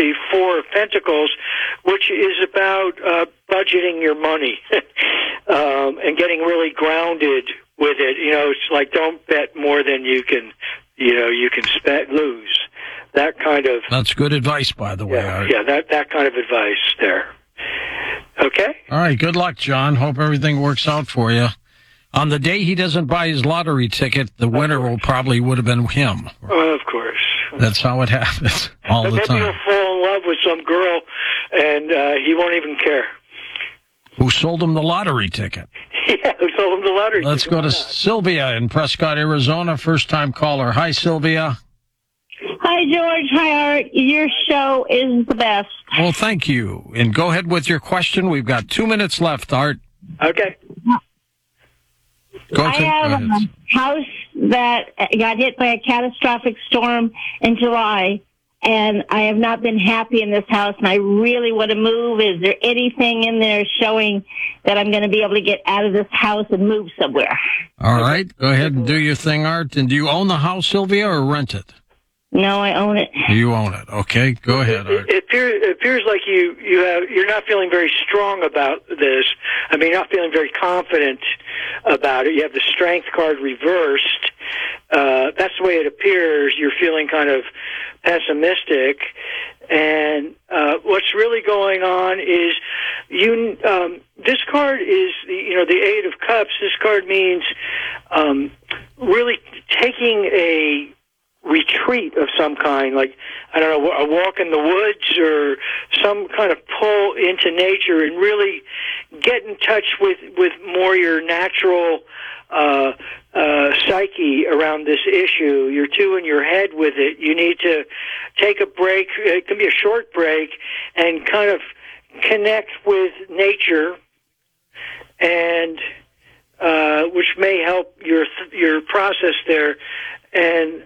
the Four of Pentacles, which is about budgeting your money and getting really grounded with it. It's like don't bet more than you can lose. That kind of... That's good advice, by the way. Yeah, that kind of advice there. Okay? All right, good luck, John. Hope everything works out for you. On the day he doesn't buy his lottery ticket, the winner would have been him. Of course. That's how it happens all the time. Maybe he'll fall in love with some girl, and he won't even care. Who sold him the lottery ticket? Yeah, who sold him the lottery ticket? Let's go to Sylvia in Prescott, Arizona. First-time caller. Hi, Sylvia. Hi, George. Hi, Art. Your show is the best. Well, thank you. And go ahead with your question. We've got 2 minutes left, Art. Okay. I have a house that got hit by a catastrophic storm in July, and I have not been happy in this house, and I really want to move. Is there anything in there showing that I'm going to be able to get out of this house and move somewhere? All right. Go ahead and do your thing, Art. And do you own the house, Sylvia, or rent it? No, I own it. You own it. Okay, go ahead, Art. It appears like you're not feeling very strong about this. I mean, not feeling very confident about it. You have the Strength card reversed. That's the way it appears. You're feeling kind of pessimistic. And what's really going on is this card is the Eight of Cups. This card means really taking a retreat of some kind, like, I don't know, a walk in the woods or some kind of pull into nature and really get in touch with more your natural psyche around this issue. You're too in your head with it. You need to take a break. It can be a short break and kind of connect with nature, and which may help your process there. And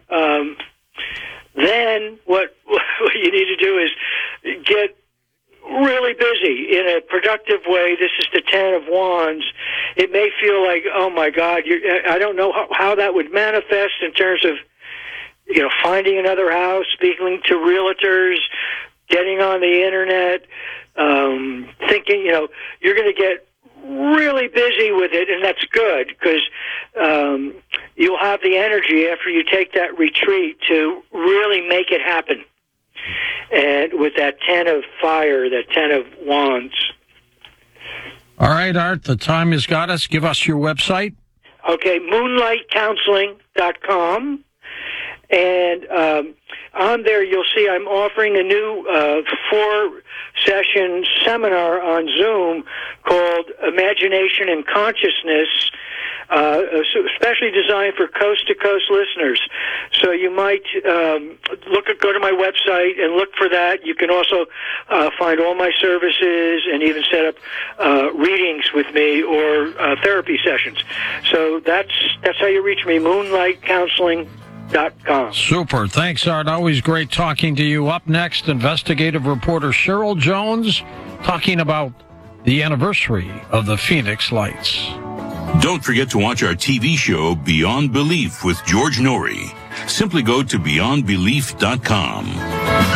then what you need to do is get really busy in a productive way. This is the Ten of Wands. It may feel like, oh my God, I don't know how that would manifest in terms of finding another house, speaking to realtors, getting on the internet, thinking you're going to get really busy with it, and that's good because you'll have the energy after you take that retreat to really make it happen. And with that Ten of Fire, that Ten of Wands. All right, Art, the time has got us. Give us your website. Okay, moonlightcounseling.com. And on there, you'll see I'm offering a new 4-session seminar on Zoom called Imagination and Consciousness, especially designed for coast-to-coast listeners. So you might go to my website and look for that. You can also find all my services and even set up readings with me or therapy sessions. So that's how you reach me, moonlightcounseling.com. Super. Thanks, Art. Always great talking to you. Up next, investigative reporter Cheryl Jones talking about the anniversary of the Phoenix Lights. Don't forget to watch our TV show Beyond Belief with George Norrie. Simply go to beyondbelief.com.